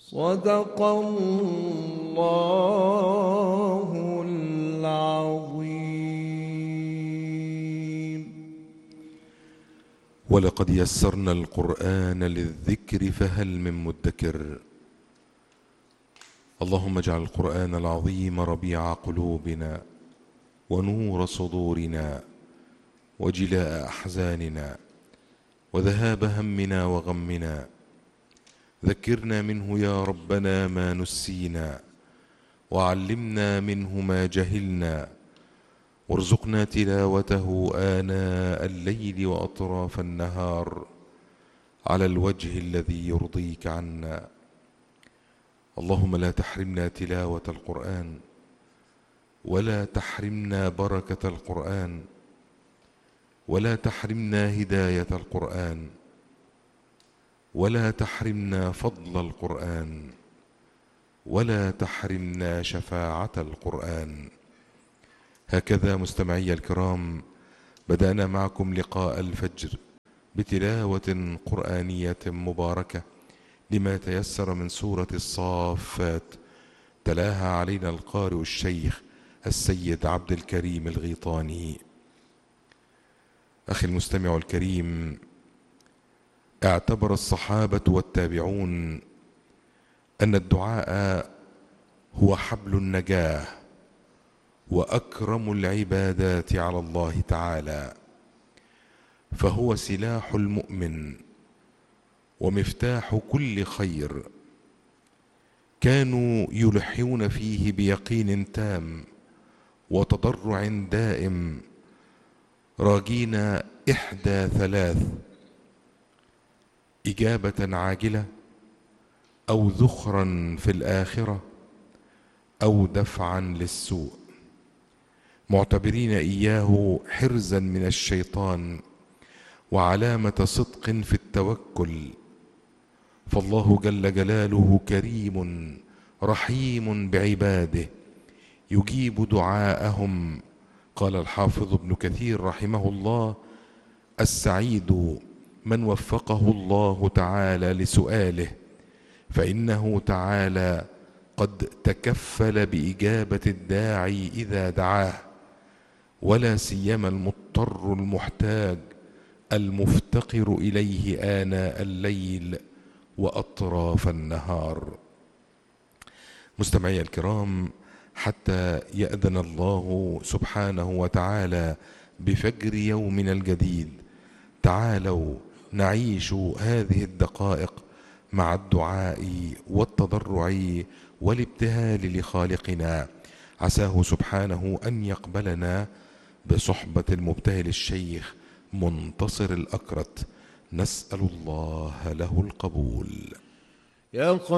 صدق الله العظيم. ولقد يسرنا القرآن للذكر فهل من مدكر. اللهم اجعل القرآن العظيم ربيع قلوبنا ونور صدورنا وجلاء أحزاننا وذهاب همنا وغمنا. ذكرنا منه يا ربنا ما نسينا، وعلمنا منه ما جهلنا، وارزقنا تلاوته آناء الليل وأطراف النهار على الوجه الذي يرضيك عنا. اللهم لا تحرمنا تلاوة القرآن، ولا تحرمنا بركة القرآن، ولا تحرمنا هداية القرآن، ولا تحرمنا فضل القرآن، ولا تحرمنا شفاعة القرآن. هكذا مستمعي الكرام بدأنا معكم لقاء الفجر بتلاوة قرآنية مباركة لما تيسر من سورة الصافات، تلاها علينا القارئ الشيخ السيد عبد الكريم الغيطاني. أخي المستمع الكريم، اعتبر الصحابة والتابعون أن الدعاء هو حبل النجاة وأكرم العبادات على الله تعالى، فهو سلاح المؤمن ومفتاح كل خير. كانوا يلحون فيه بيقين تام وتضرع دائم، راجين إحدى ثلاث: إجابة عاجلة، أو ذخرا في الآخرة، أو دفعا للسوء، معتبرين إياه حرزا من الشيطان وعلامة صدق في التوكل. فالله جل جلاله كريم رحيم بعباده يجيب دعاءهم. قال الحافظ ابن كثير رحمه الله: السعيد من وفقه الله تعالى لسؤاله، فإنه تعالى قد تكفل بإجابة الداعي إذا دعاه، ولا سيما المضطر المحتاج المفتقر إليه آناء الليل وأطراف النهار. مستمعي الكرام، حتى يأذن الله سبحانه وتعالى بفجر يومنا الجديد، تعالوا نعيش هذه الدقائق مع الدعاء والتضرع والابتهال لخالقنا، عساه سبحانه أن يقبلنا بصحبة المبتهل الشيخ منتصر الأكرت، نسأل الله له القبول. يا